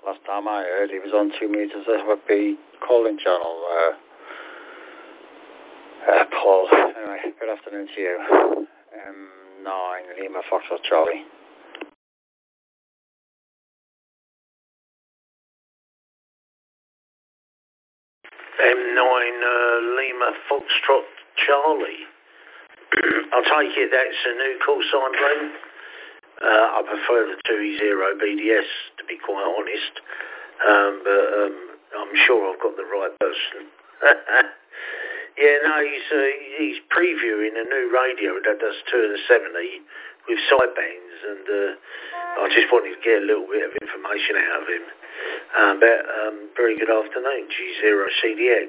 last time I heard. He was on 2 meters FFB calling channel, Paul. Anyway, good afternoon to you. 9 Lima Foxtrot Charlie. M9 Lima Foxtrot Charlie. I'll take it that's a new call sign, Glenn. I prefer the 2E0 BDS, to be quite honest. But I'm sure I've got the right person. Yeah, no, he's previewing a new radio that does 2 of the 70 with sidebands, and I just wanted to get a little bit of information out of him. Very good afternoon, G0 CDX.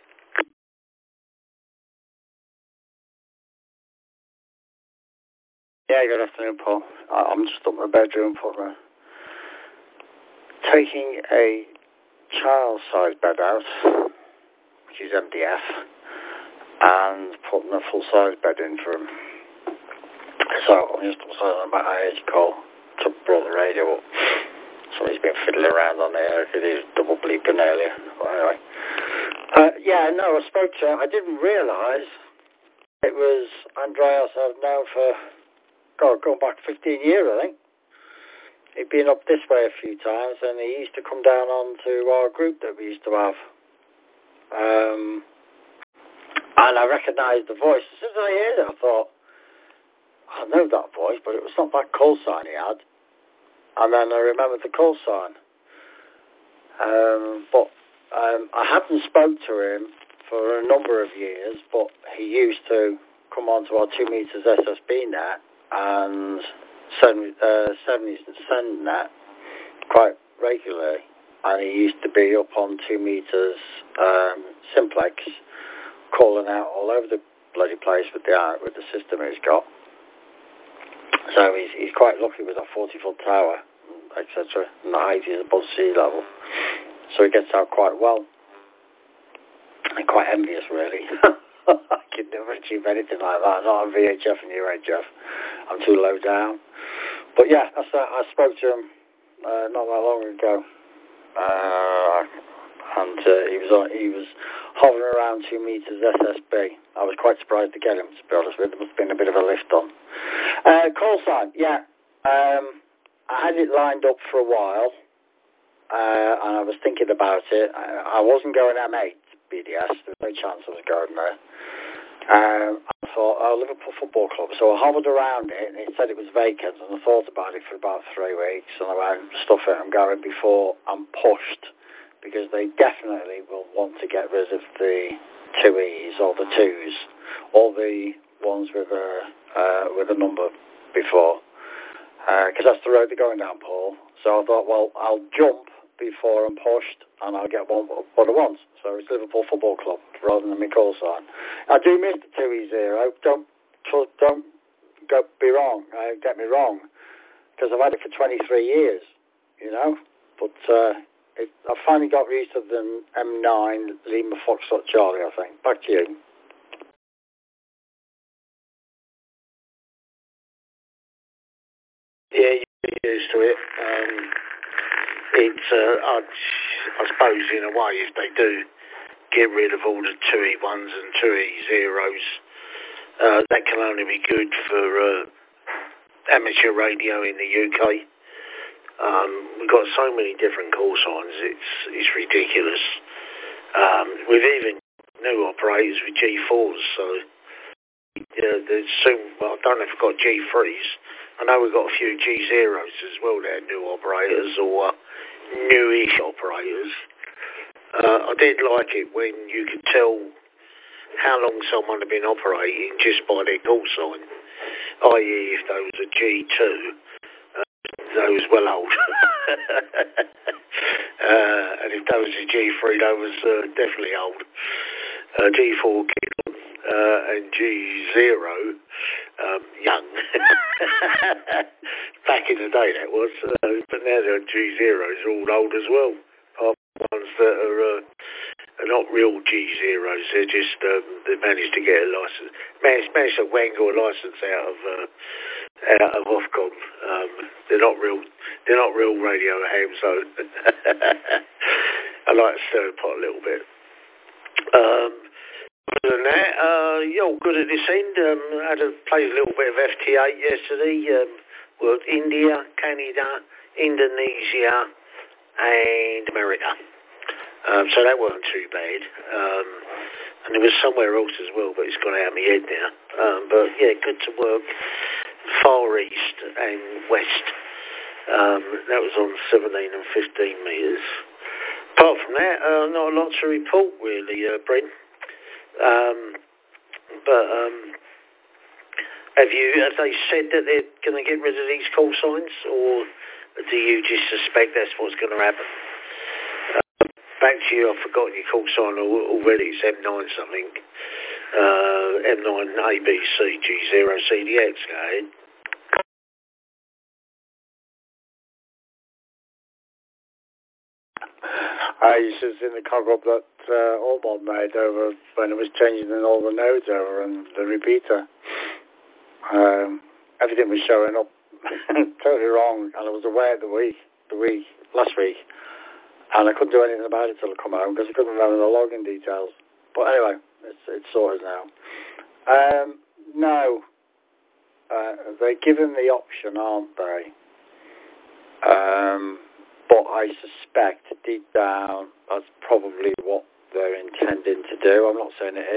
Yeah, good afternoon, Paul. I'm just up in my bedroom taking a child-sized bed out, which is MDF, and putting a full-size bed in for him. So I'm just upset about how he call to brought the radio up. So he's been fiddling around on there because he was double bleeping earlier. But anyway. I spoke to him. I didn't realise it was Andreas I've known for, going back 15 years, I think. He'd been up this way a few times, and he used to come down onto our group that we used to have. And I recognised the voice. As soon as I heard it, I thought, I know that voice, but it was not that call sign he had. And then I remembered the call sign. I hadn't spoke to him for a number of years, but he used to come onto our 2 meters SSB net and send net quite regularly. And he used to be up on 2 meters simplex, calling out all over the bloody place with the system he's got. So he's quite lucky with a 40-foot tower, etc. And the height is above sea level. So he gets out quite well. I'm quite envious, really. I could never achieve anything like that. Not on VHF and UHF. I'm too low down. But yeah, I spoke to him not that long ago. He was hovering around 2 meters SSB. I was quite surprised to get him, to be honest with you. There must have been a bit of a lift on. Call sign, yeah. I had it lined up for a while, and I was thinking about it. I wasn't going M8 BDS. There was no chance I was going there. I thought, Liverpool Football Club. So I hovered around it, and it said it was vacant, and I thought about it for about 3 weeks, and I went, stuff it, I'm going before I'm pushed, because they definitely will want to get rid of the 2Es or the 2s, all the ones with a number before, because that's the road they're going down, Paul. So I thought, well, I'll jump before I'm pushed, and I'll get what I want. So it's Liverpool Football Club rather than my call sign. I do miss the 2E0. Don't be wrong. Get me wrong, because I've had it for 23 years, you know. But I finally got used to the M9 Lima Foxtrot Charlie, I think. Back to you. Yeah, you're used to it. I suppose in a way, if they do get rid of all the 2E1s and 2E0s, that can only be good for amateur radio in the UK. We've got so many different call signs, it's ridiculous. We've even new operators with G4s, so there's soon, well, I don't know if we've got G3s. I know we've got a few G0s as well, they're new operators or newish operators. I did like it when you could tell how long someone had been operating just by their call sign, i.e. if they was a G2, they was well old. And if that was a G3, they was definitely old. G4 kid and G0 young. Back in the day that was, but now the G0s are all old as well. Ones that are are not real G0s. They're just they managed to get a license, managed to wangle a license out of Ofcom. They're not real radio hams, so I like to stir the pot a little bit. Other than that, you're good at this end. Played a little bit of FT8 yesterday. Well, India, Canada, Indonesia, and America. So that wasn't too bad. And there was somewhere else as well, but it's gone out of my head now. But yeah, good to work. Far East and West. That was on 17 and 15 metres. Apart from that, not a lot to report really, Brent. Have they said that they're going to get rid of these call signs, or do you just suspect that's what's going to happen? Back to you, I've forgotten your call sign already. It's M9 something. M9 ABC G0 CDX. Go ahead. You should have seen the cock up that Allbot made over when it was changing all the nodes over and the repeater. Everything was showing up totally wrong, and I was away last week, and I couldn't do anything about it till I come home because I couldn't remember the login details. But anyway, it's sorted now. No, they're given the option, aren't they? But I suspect deep down that's probably what they're intending to do. I'm not saying it is.